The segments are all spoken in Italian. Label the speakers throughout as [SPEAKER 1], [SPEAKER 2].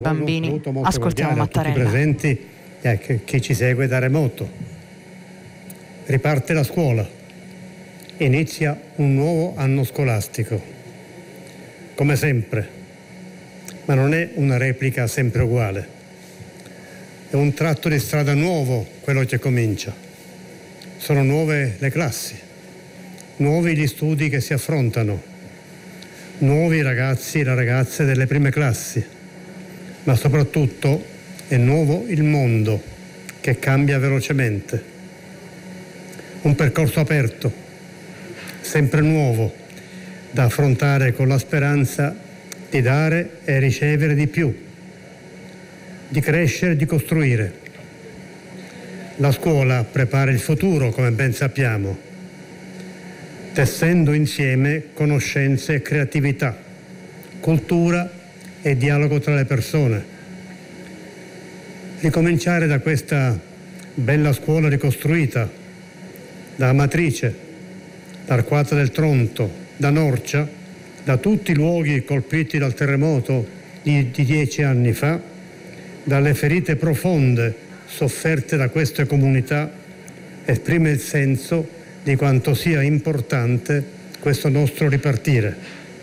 [SPEAKER 1] Bambini, ascoltiamo Mattarella.
[SPEAKER 2] A tutti presenti e a chi ci segue da remoto. Riparte la scuola, inizia un nuovo anno scolastico, come sempre, ma non è una replica sempre uguale. È un tratto di strada nuovo quello che comincia. Sono nuove le classi, nuovi gli studi che si affrontano, nuovi i ragazzi e le ragazze delle prime classi. Ma soprattutto è nuovo il mondo che cambia velocemente. Un percorso aperto, sempre nuovo, da affrontare con la speranza di dare e ricevere di più, di crescere e di costruire. La scuola prepara il futuro, come ben sappiamo, tessendo insieme conoscenze e creatività, cultura e dialogo tra le persone. Ricominciare da questa bella scuola ricostruita, da Amatrice, da Arquata del Tronto, da Norcia, da tutti i luoghi colpiti dal terremoto di 10 anni fa, dalle ferite profonde sofferte da queste comunità, esprime il senso di quanto sia importante questo nostro ripartire.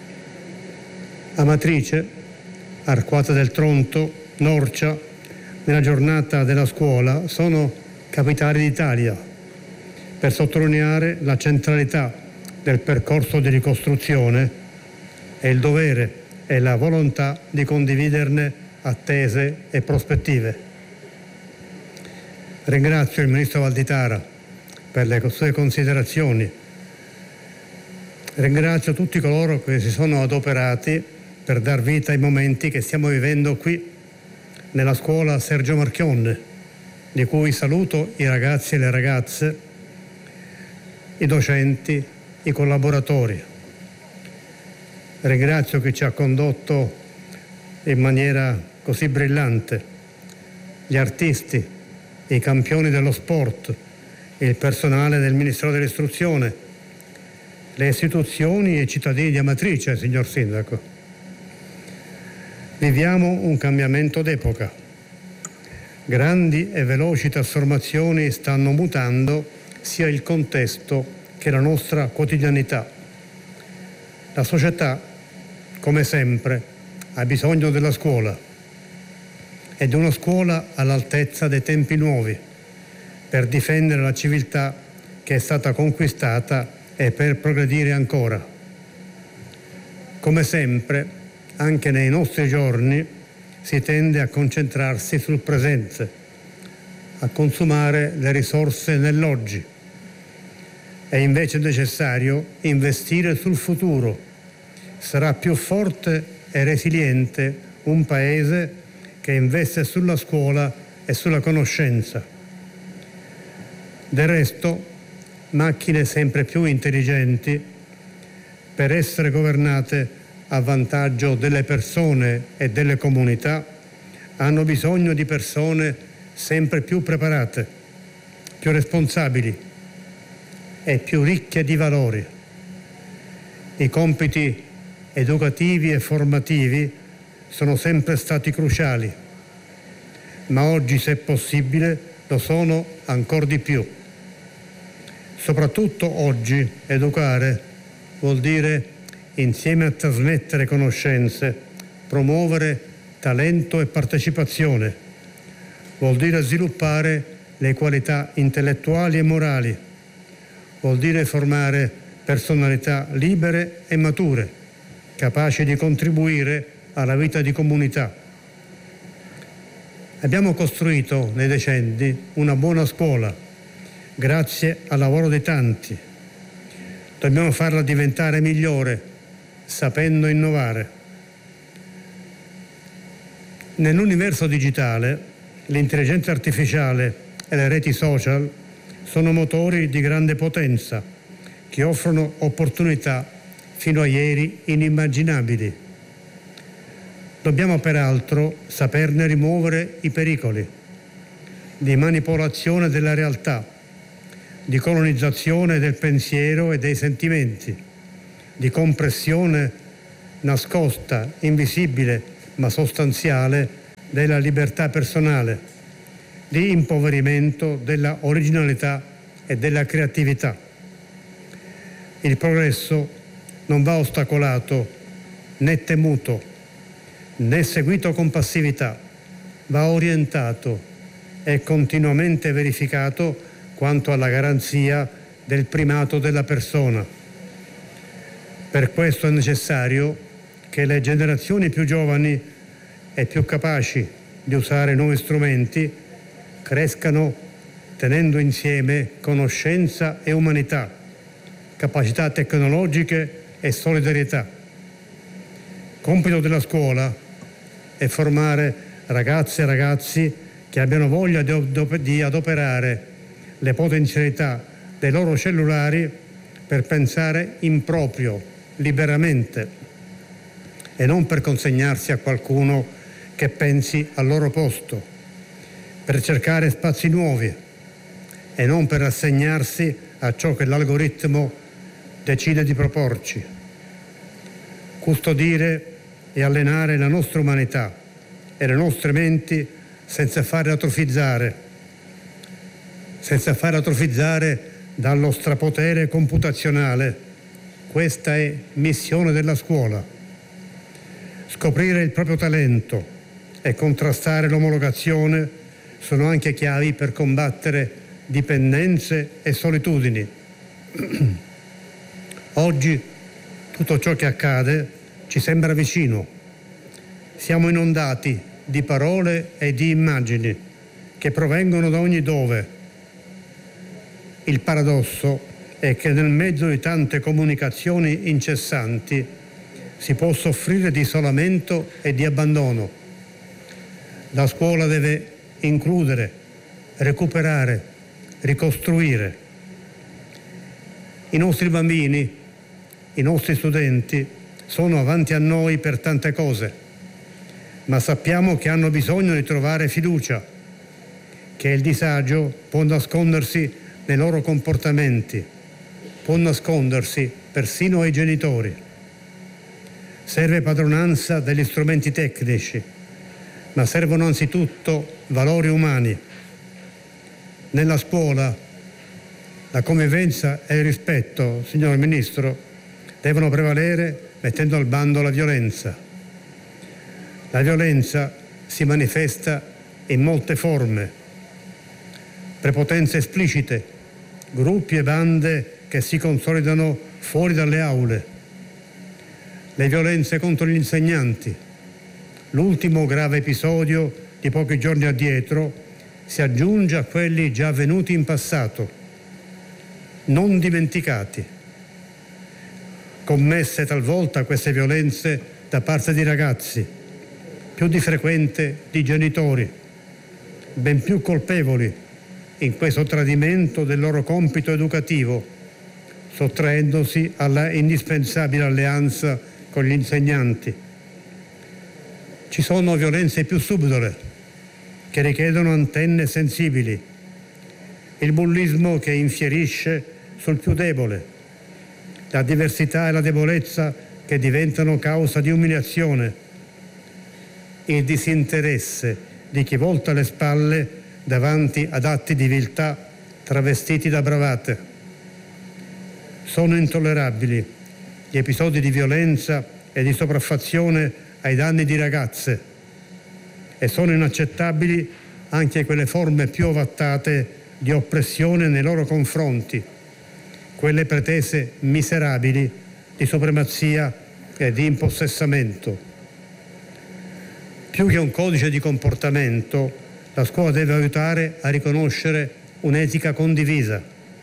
[SPEAKER 2] Amatrice, Arquata del Tronto, Norcia, nella giornata della scuola sono capitali d'Italia per sottolineare la centralità del percorso di ricostruzione e il dovere e la volontà di condividerne attese e prospettive. Ringrazio il Ministro Valditara per le sue considerazioni. Ringrazio tutti coloro che si sono adoperati per dar vita ai momenti che stiamo vivendo qui nella scuola Sergio Marchionne, di cui saluto i ragazzi e le ragazze, i docenti, i collaboratori. Ringrazio chi ci ha condotto in maniera così brillante, gli artisti, i campioni dello sport, il personale del Ministero dell'Istruzione, le istituzioni e i cittadini di Amatrice, signor Sindaco. Viviamo un cambiamento d'epoca. Grandi e veloci trasformazioni stanno mutando sia il contesto che la nostra quotidianità. La società, come sempre, ha bisogno della scuola e di una scuola all'altezza dei tempi nuovi per difendere la civiltà che è stata conquistata e per progredire ancora. Come sempre, anche nei nostri giorni si tende a concentrarsi sul presente, a consumare le risorse nell'oggi. È invece necessario investire sul futuro. Sarà più forte e resiliente un paese che investe sulla scuola e sulla conoscenza. Del resto, macchine sempre più intelligenti, per essere governate a vantaggio delle persone e delle comunità, hanno bisogno di persone sempre più preparate, più responsabili e più ricche di valori. I compiti educativi e formativi sono sempre stati cruciali, ma oggi, se possibile, lo sono ancor di più. Soprattutto oggi educare vuol dire, insieme a trasmettere conoscenze, promuovere talento e partecipazione. Vuol dire sviluppare le qualità intellettuali e morali. Vuol dire formare personalità libere e mature, capaci di contribuire alla vita di comunità. Abbiamo costruito nei decenni una buona scuola, grazie al lavoro di tanti. Dobbiamo farla diventare migliore, sapendo innovare. Nell'universo digitale, l'intelligenza artificiale e le reti social sono motori di grande potenza che offrono opportunità fino a ieri inimmaginabili. Dobbiamo peraltro saperne rimuovere i pericoli di manipolazione della realtà, di colonizzazione del pensiero e dei sentimenti, di compressione nascosta, invisibile ma sostanziale della libertà personale, di impoverimento della originalità e della creatività. Il progresso non va ostacolato né temuto né seguito con passività, va orientato e continuamente verificato quanto alla garanzia del primato della persona. Per questo è necessario che le generazioni più giovani e più capaci di usare nuovi strumenti crescano tenendo insieme conoscenza e umanità, capacità tecnologiche e solidarietà. Compito della scuola è formare ragazze e ragazzi che abbiano voglia di adoperare le potenzialità dei loro cellulari per pensare in proprio, liberamente, e non per consegnarsi a qualcuno che pensi al loro posto, per cercare spazi nuovi e non per rassegnarsi a ciò che l'algoritmo decide di proporci. Custodire e allenare la nostra umanità e le nostre menti senza farle atrofizzare dallo strapotere computazionale. Questa è missione della scuola. Scoprire il proprio talento e contrastare l'omologazione sono anche chiavi per combattere dipendenze e solitudini. Oggi tutto ciò che accade ci sembra vicino. Siamo inondati di parole e di immagini che provengono da ogni dove. Il paradosso è che nel mezzo di tante comunicazioni incessanti si può soffrire di isolamento e di abbandono. La scuola deve includere, recuperare, ricostruire. I nostri bambini, i nostri studenti sono avanti a noi per tante cose, ma sappiamo che hanno bisogno di trovare fiducia, che il disagio può nascondersi nei loro comportamenti, può nascondersi persino ai genitori. Serve padronanza degli strumenti tecnici, ma servono anzitutto valori umani. Nella scuola la convivenza e il rispetto, signor Ministro, devono prevalere mettendo al bando la violenza. La violenza si manifesta in molte forme: prepotenze esplicite, gruppi e bande che si consolidano fuori dalle aule, le violenze contro gli insegnanti. L'ultimo grave episodio di pochi giorni addietro si aggiunge a quelli già avvenuti in passato, non dimenticati. Commesse talvolta queste violenze da parte di ragazzi, più di frequente di genitori, ben più colpevoli in questo tradimento del loro compito educativo, sottraendosi alla indispensabile alleanza con gli insegnanti. Ci sono violenze più subdole che richiedono antenne sensibili, il bullismo che infierisce sul più debole, la diversità e la debolezza che diventano causa di umiliazione, il disinteresse di chi volta le spalle davanti ad atti di viltà travestiti da bravate. Sono intollerabili gli episodi di violenza e di sopraffazione ai danni di ragazze e sono inaccettabili anche quelle forme più ovattate di oppressione nei loro confronti, quelle pretese miserabili di supremazia e di impossessamento. Più che un codice di comportamento, la scuola deve aiutare a riconoscere un'etica condivisa.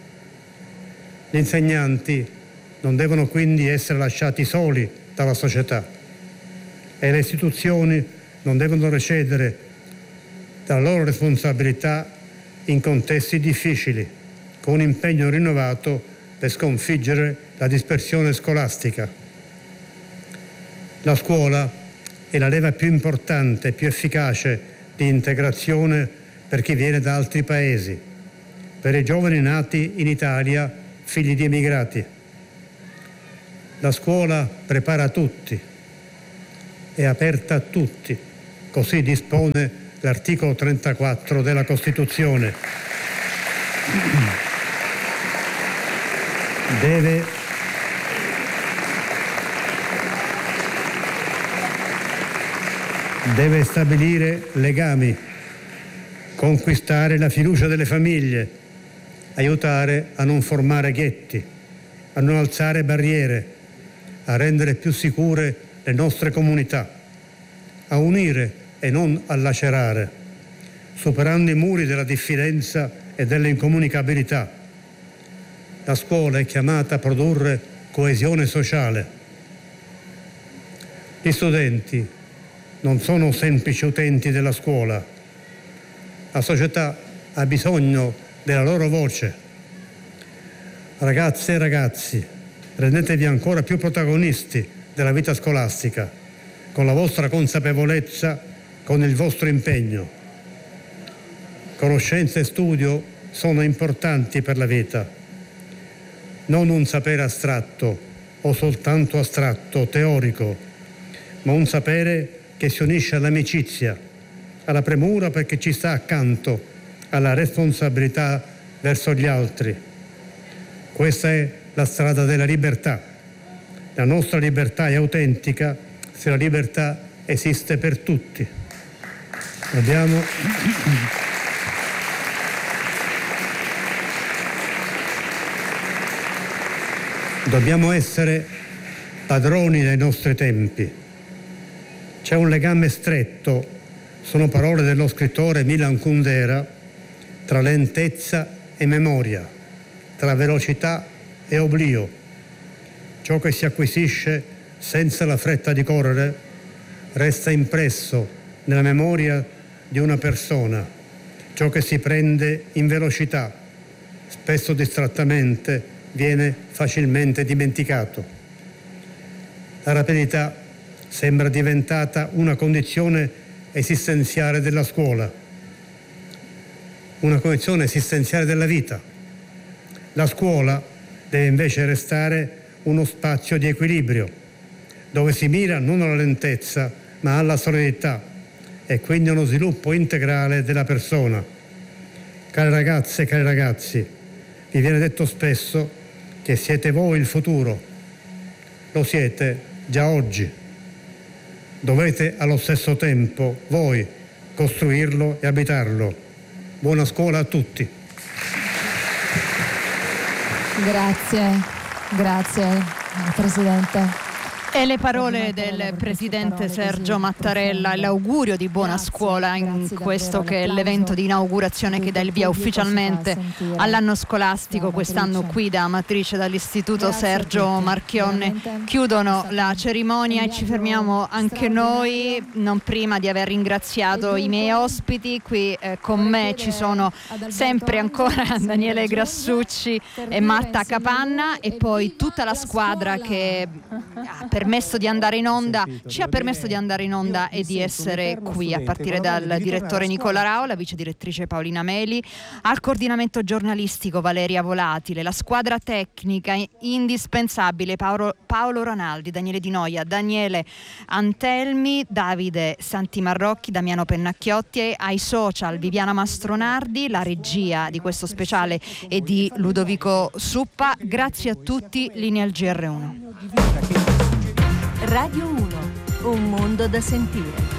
[SPEAKER 2] Gli insegnanti non devono quindi essere lasciati soli dalla società e le istituzioni non devono recedere dalla loro responsabilità in contesti difficili, con un impegno rinnovato per sconfiggere la dispersione scolastica. La scuola è la leva più importante e più efficace di integrazione per chi viene da altri paesi, per i giovani nati in Italia, figli di emigrati. La scuola prepara tutti, è aperta a tutti, Così dispone l'articolo 34 della Costituzione. Deve stabilire legami, conquistare la fiducia delle famiglie, aiutare a non formare ghetti, a non alzare barriere, a rendere più sicure le nostre comunità, a unire e non a lacerare, superando i muri della diffidenza e dell'incomunicabilità. La scuola è chiamata a produrre coesione sociale. Gli studenti non sono semplici utenti della scuola. La società ha bisogno della loro voce. Ragazze e ragazzi, rendetevi ancora più protagonisti della vita scolastica, con la vostra consapevolezza, con il vostro impegno. Conoscenza e studio sono importanti per la vita. Non un sapere astratto o soltanto astratto, teorico, ma un sapere che si unisce all'amicizia, alla premura perché ci sta accanto, alla responsabilità verso gli altri. Questa è la strada della libertà. La nostra libertà è autentica se la libertà esiste per tutti. Dobbiamo essere padroni dei nostri tempi. C'è un legame stretto, sono parole dello scrittore Milan Kundera, tra lentezza e memoria, tra velocità e oblio. Ciò che si acquisisce senza la fretta di correre resta impresso nella memoria di una persona. Ciò che si prende in velocità, spesso distrattamente, viene facilmente dimenticato. La rapidità sembra diventata una condizione esistenziale della scuola, una condizione esistenziale della vita. La scuola deve invece restare uno spazio di equilibrio, dove si mira non alla lentezza, ma alla solidità e quindi uno sviluppo integrale della persona. Care ragazze e cari ragazzi, vi viene detto spesso che siete voi il futuro. Lo siete già oggi. Dovete allo stesso tempo voi costruirlo e abitarlo. Buona scuola a tutti.
[SPEAKER 3] Grazie Presidente.
[SPEAKER 1] E le parole del Presidente Sergio Mattarella e l'augurio di buona scuola in questo che è l'evento di inaugurazione che dà il via ufficialmente all'anno scolastico quest'anno qui da Amatrice, dall'Istituto Sergio Marchionne. Chiudono la cerimonia e ci fermiamo anche noi, non prima di aver ringraziato i miei ospiti. Qui con me ci sono sempre ancora Daniele Grassucci e Marta Capanna e poi tutta la squadra che ci ha permesso di andare in onda e di essere qui, a partire dal direttore Nicola Rao, la vice direttrice Paolina Meli, al coordinamento giornalistico Valeria Volatile, la squadra tecnica indispensabile Paolo Ronaldi, Daniele Di Noia, Daniele Antelmi, Davide Santimarrocchi, Damiano Pennacchiotti, e ai social Viviana Mastronardi, la regia di questo speciale è di Ludovico Suppa. Grazie a tutti, linea al GR1.
[SPEAKER 4] Radio 1, un mondo da sentire.